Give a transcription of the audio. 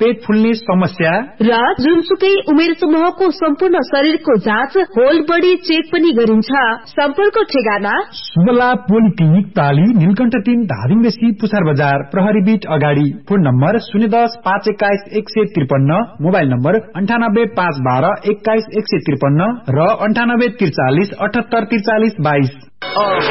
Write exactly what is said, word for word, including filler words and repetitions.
पेट फुल्ने समस्या र जुनसुकै उमेर समूहको सम्पूर्ण शरीरको जाँच होल बडी चेक पनि गरिन्छ। सम्पर्क ठेगाना सुबला पोलिक्लिनिक प्राली नीलकण्ठ तीन धादिङ बेसी पुछार बजार प्रहरी बीट अगाडि। फोन नम्बर शून्य दस पाँच एक्काइस एक सय त्रिपन्न, मोबाइल नम्बर अन्ठानब्बे पाँच बाह्र एक्काइस एक सय त्रिपन्न र अन्ठानब्बे त्रिचालिस अठहत्तर त्रिचालिस बाइस।